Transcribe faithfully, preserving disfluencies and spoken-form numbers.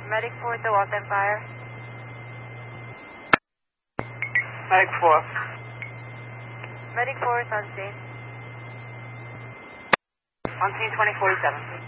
Medic four at the Walton Fire. Medic four. Medic four is on scene. On scene twenty forty-seven.